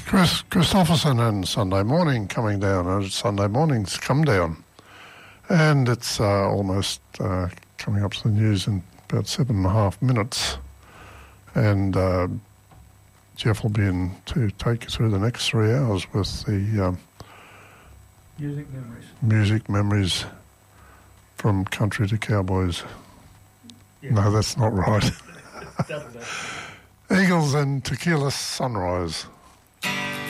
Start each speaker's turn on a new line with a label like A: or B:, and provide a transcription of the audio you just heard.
A: Chris Christopherson and Sunday Morning coming down. Sunday mornings come down. And it's almost coming up to the news in about 7.5 minutes. And Jeff will be in to take you through the next 3 hours with the music memories from country to cowboys. Yeah. No, that's not right. Eagles and Tequila Sunrise.